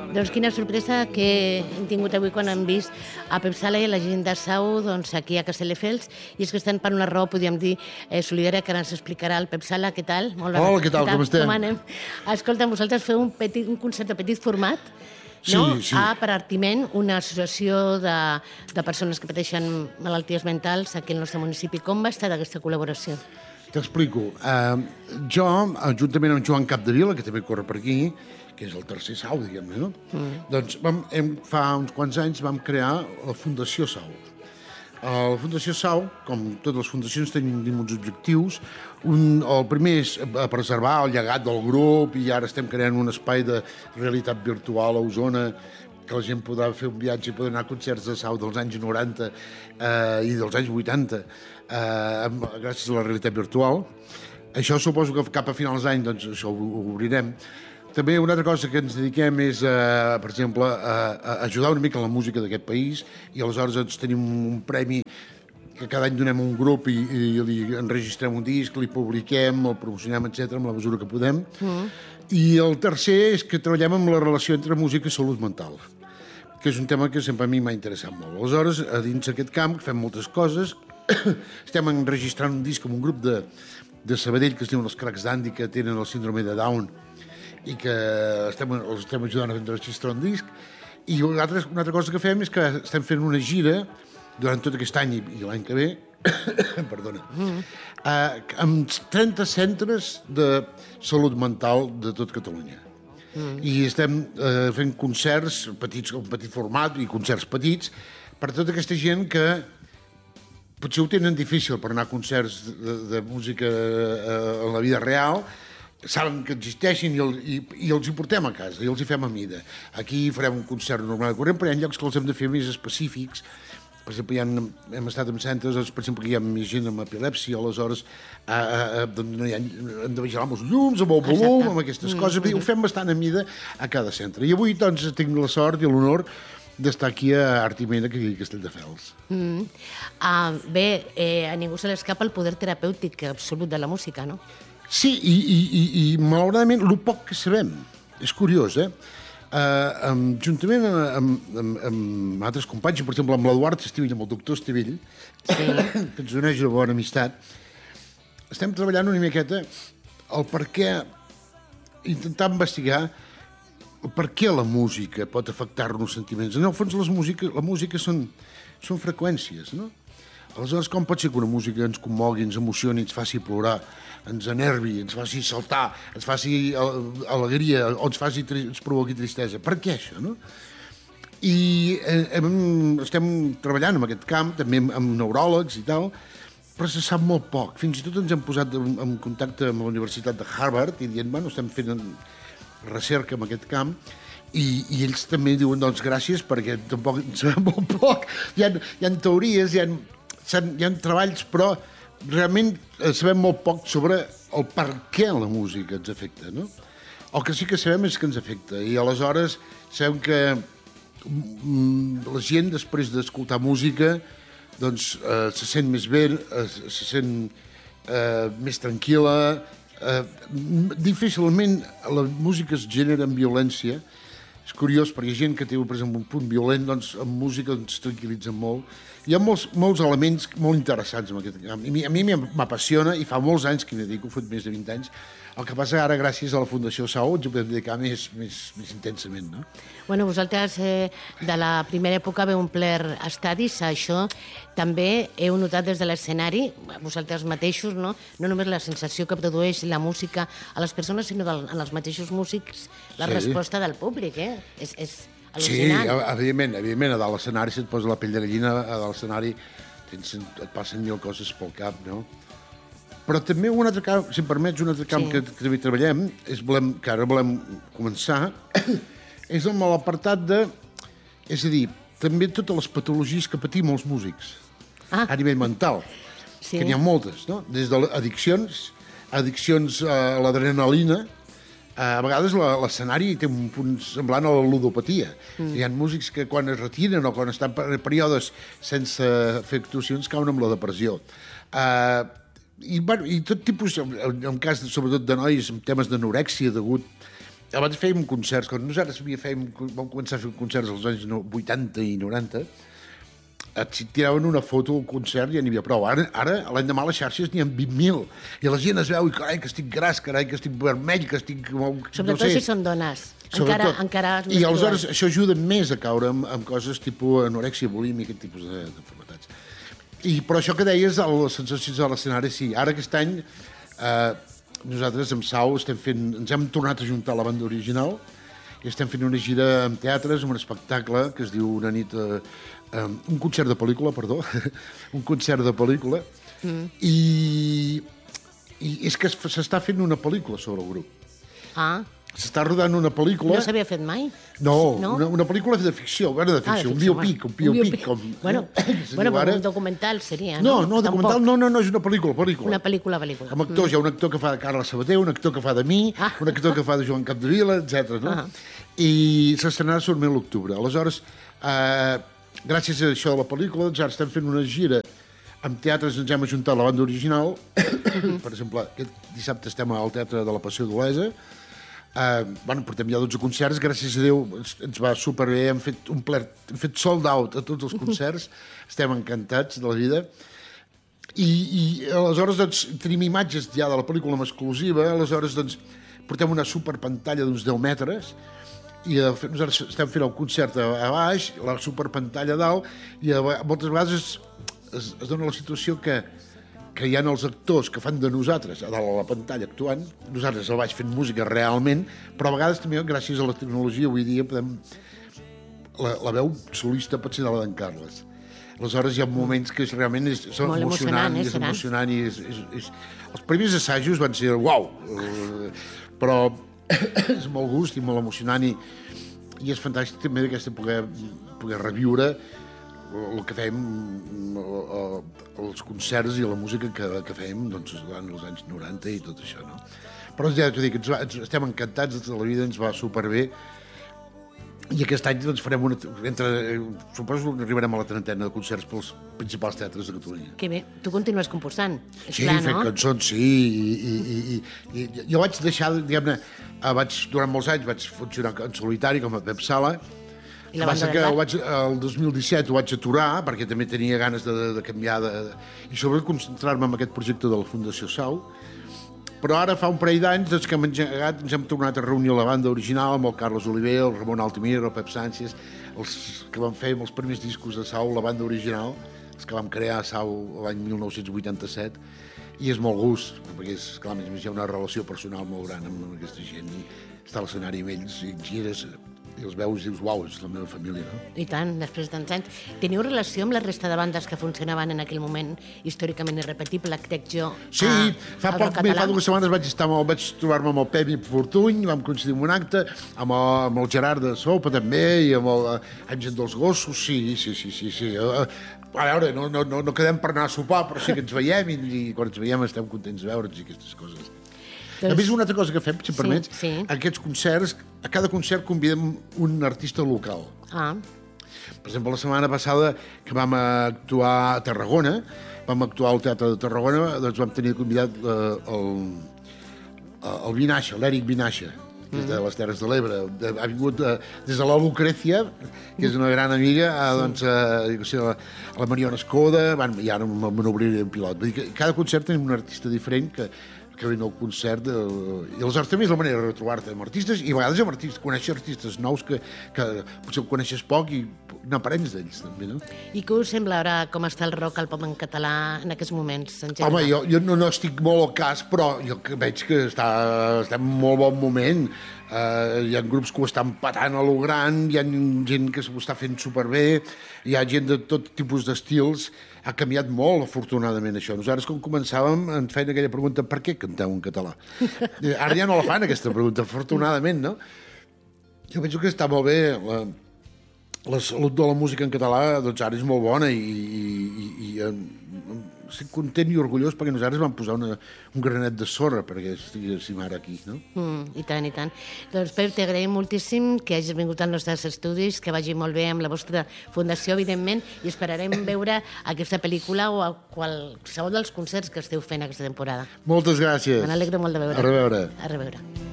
Doncs quina sorpresa que hem tingut avui quan hem vist a Pep Sala i la gent de Sau aquí a Castelldefels, i és que estan per una raó, podríem dir, solidària, que ara ens explicarà el Pep Sala. Què tal? Molt bé. Hola, què tal? Com estem? Com anem? Escolta, vosaltres feu un concert de petit format, no? Sí. A Perartiment, una associació de persones que pateixen malalties mentals aquí al nostre municipi. Com va estar aquesta col·laboració? T'explico. Jo, juntament amb Joan Capdevila, que també corre per aquí, que és el tercer Sau, diguem-ne, no? Doncs fa uns quants anys vam crear la Fundació Sau. La Fundació Sau, com totes les fundacions, tenim uns objectius. El primer és preservar el llegat del grup, i ara estem creant un espai de realitat virtual a Osona, que la gent podrà fer un viatge i podrà anar a concerts de Sau dels anys 90 i dels anys 80, gràcies a la realitat virtual. Això suposo que cap a finals d'any doncs, això ho obrirem. També una altra cosa que ens dediquem és, per exemple, a ajudar una mica a la música d'aquest país, i aleshores tenim un premi que cada any donem a un grup i li enregistrem un disc, li publiquem, el promocionem, etc amb la mesura que podem. I el tercer és que treballem amb la relació entre música i salut mental, que és un tema que sempre a mi m'ha interessat molt. Aleshores, a dins d'aquest camp fem moltes coses. Estem enregistrant un disc amb un grup de Sabadell que es diuen els Cracs Dandy, que tenen el síndrome de Down, i que els estem ajudant a enregistrar un disc. I una altra cosa que fem és que estem fent una gira durant tot aquest any i l'any que ve, perdona, amb 30 centres de salut mental de tot Catalunya. I estem fent concerts petits, un petit format, i concerts petits per tota aquesta gent que potser ho tenen difícil per anar a concerts de música en la vida real, saben que existeixen i els hi portem a casa, i els hi fem a mida. Aquí farem un concert normal i corrent, però hi ha llocs que els hem de fer més específics. Per exemple, hem estat en centres, per exemple, que hi ha gent amb epilèpsia, aleshores hem de vigilar amb els llums, amb el volum, amb aquestes coses. Ho fem bastant a mida a cada centre. I avui doncs, tinc la sort i l'honor d'estar aquí a Artiment, aquí a Castelldefels. Bé, a ningú se l'escapa el poder terapèutic absolut de la música, no? Sí, i malauradament, el poc que sabem. És curiós, juntament amb altres companys, per exemple, amb l'Eduard Estivell, amb el doctor Estivell, que ens uneix una bona amistat, estem treballant una miqueta el per què, intentar investigar el per què la música pot afectar-nos sentiments. En el fons, la música són freqüències, no? Aleshores, com pot ser que una música ens commogui, ens emocioni, ens faci plorar, ens enervi, ens faci saltar, ens faci alegria, o ens provoqui tristesa? Per què això, no? I estem treballant en aquest camp, també amb neuròlegs i tal, però se sap molt poc. Fins i tot ens hem posat en contacte amb la Universitat de Harvard i dient, bueno, estem fent recerca en aquest camp, i ells també diuen, doncs, gràcies, perquè tampoc en sabem molt poc. Hi ha teories, hi ha treballs, però realment sabem molt poc sobre el per què la música ens afecta, no? El que sí que sabem és que ens afecta, i aleshores sabem que la gent, després d'escoltar música, doncs se sent més bé, se sent més tranquil·la. Difícilment la música es genera en violència. És curiós, perquè hi ha gent que té, per exemple, un punt violent, doncs amb música ens tranquil·litza molt. Hi ha molts elements molt interessants en aquest camp. A mi m'apassiona, i fa molts anys que m'hi dedico, ho he fet més de 20 anys. El que passa ara, gràcies a la Fundació Sau, ens ho podem dedicar més intensament, no? Bueno, vosaltres de la primera època veu omplert estadis, això també heu notat des de l'escenari, vosaltres mateixos, no? No només la sensació que produeix la música a les persones, sinó en els mateixos músics, la resposta del públic, és al·lucinant. Sí, evidentment, a dalt l'escenari se't posa la pell de gallina, a dalt l'escenari et passen 1000 coses pel cap, no? Però també un altre camp, si em permets, un altre camp que també treballem, que ara volem començar, és amb l'apartat de... És a dir, també totes les patologies que patim els músics a nivell mental, que n'hi ha moltes, no? Des d'addiccions, addiccions a l'adrenalina. A vegades l'escenari té un punt semblant a la ludopatia. Hi ha músics que quan es retiren o quan estan per períodes sense fer actuacions cauen amb la depressió. I tot tipus, en cas sobretot de nois amb temes d'anorèxia degut abans fèiem concerts, quan nosaltres vam començar a fer concerts als anys 80 i 90, et tiraven una foto al concert i ja n'hi havia prou. Ara l'endemà a les xarxes n'hi ha 20.000. I la gent es veu i, carai, que estic gras, carai, que estic vermell, que estic... Sobretot si són dones. Encara és més I aleshores això ajuda més a caure en coses tipus anorèxia, bulímia, aquest tipus d'enfermetats. Però això que deies, les sensacions a l'escenari, sí. Ara aquest any nosaltres amb Sau ens hem tornat a juntar a la banda original i estem fent una gira amb teatres, un espectacle que es diu una nit... un concert de pel·lícula, perdó. Un concert de pel·lícula. I és que s'està fent una pel·lícula sobre el grup. S'està rodant una pel·lícula... No s'havia fet mai? No, una pel·lícula de ficció, de ficció, un biopic. Bueno, un documental seria, no? No, documental no, és una pel·lícula. Una pel·lícula. Amb actors, hi ha un actor que fa de Carla Sabater, un actor que fa de mi, un actor que fa de Joan Capdevila, etc. No? I s'estrenarà segurament a l'octubre. Aleshores, gràcies a això de la pel·lícula, ara estem fent una gira amb teatres, ens hem ajuntat a la banda original. Per exemple, aquest dissabte estem al Teatre de la Passió d'Olesa. Portem ja 12 concerts, gràcies a Déu ens va superbé, hem fet sold out a tots els concerts, estem encantats de la vida i aleshores doncs, tenim imatges ja de la pel·lícula en exclusiva, aleshores doncs, portem una superpantalla d'uns 10 metres i nosaltres estem fent el concert a baix, la superpantalla a dalt i moltes vegades es dona la situació que hi ha els actors que fan de nosaltres a dalt a la pantalla actuant, nosaltres al baix fent música realment, però a vegades també gràcies a la tecnologia avui dia podem... La veu solista pot ser de la d'en Carles. Aleshores hi ha moments que realment és emocionant, és emocionant i els primers assajos van ser uau, però és molt gust i molt emocionant i és fantàstic també d'aquesta poder reviure el que fem, els concerts i la música que fem doncs, durant els anys 90 i tot això, no? Però ja t'ho dic, estem encantats de la vida, ens va superbé i aquest any doncs, farem suposo que arribarem a la trentena de concerts pels principals teatres de Catalunya. Que bé, tu continues composant, és clar, no? Sí, fent cançons, sí, i jo vaig deixar, diguem-ne, durant molts anys vaig funcionar en solitari com a Pep Sala. El que passa que el 2017 ho vaig aturar perquè també tenia ganes de canviar i sobretot concentrar-me en aquest projecte de la Fundació Sau, però ara fa un parell d'anys que hem engegat, ens hem tornat a reunir la banda original amb el Carles Oliver, el Ramon Altimir, el Pep Sánchez, els que vam fer els primers discos de Sau, la banda original, els que vam crear a Sau l'any 1987, i és molt gust, perquè clar, a més hi ha una relació personal molt gran amb aquesta gent i estar a l'escenari amb ells i gires i els veus i dius, uau, és la meva família, no? I tant, després de tants anys. Teniu relació amb la resta de bandes que funcionaven en aquell moment històricament irrepetible, crec jo, sí, fa 2 setmanes vaig trobar-me amb el Pepi Fortuny, vam coincidir en un acte, amb el Gerard de Sopa també, i amb el Àngel dels Gossos, sí. A veure, no quedem per anar a sopar, però sí que ens veiem i quan ens veiem estem contents de veure'ns i aquestes coses. A més, una altra cosa que fem, si em permets, aquests concerts, a cada concert convidem un artista local. Per exemple, la setmana passada que vam actuar a Tarragona, vam actuar al Teatre de Tarragona, doncs vam tenir convidat el Vinaixa, l'Eric Vinaixa, que és de les Terres de l'Ebre. Ha vingut des de la Lucrecia, que és una gran amiga, a la Mariona Escoda, i ara me n'obriré un pilot. Vull dir que cada concert tenim un artista diferent que ven al concert i aleshores també és la manera de retrobar-te amb artistes i a vegades amb artistes, conèixer artistes nous que potser coneixes poc i n'aprens d'ells també, no? I què us sembla ara com està el rock, el pop en català en aquests moments? Home, jo no estic molt al cas, però jo veig que està en molt bon moment. Hi ha grups que ho estan patant a lo gran, hi ha gent que s'ho està fent superbé, hi ha gent de tot tipus d'estils. Ha canviat molt, afortunadament, això. Nosaltres, quan començàvem, ens feien aquella pregunta per què canteu en català? Ara ja no la fan, aquesta pregunta, afortunadament, no? Jo penso que està molt bé. La salut de la música en català, doncs ara és molt bona i estic content i orgullós perquè nosaltres vam posar un granet de sorra perquè estiguéssim ara aquí, no? I tant, i tant. Doncs, Pep, t'agraïm moltíssim que hagis vingut als nostres estudis, que vagi molt bé amb la vostra fundació, evidentment, i esperarem veure aquesta pel·lícula o qualsevol dels concerts que esteu fent aquesta temporada. Moltes gràcies. Me n'alegro molt de veure. A reveure. A reveure.